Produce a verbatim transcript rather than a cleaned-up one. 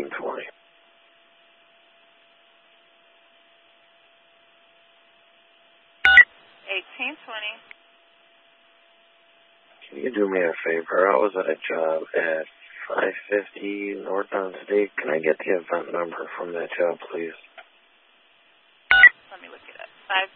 eighteen twenty. eighteen twenty. Can you do me a favor? I was at a job at five fifty Northbound State. Can I get the event number from that job, please? Let me look it up. five